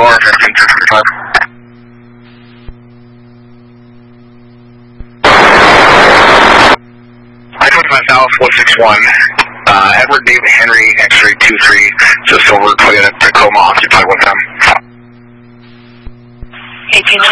bar, 1535. I-25 South, 161. Edward David Henry, X-ray 23, just over Toyota Tacoma, occupied with them. 18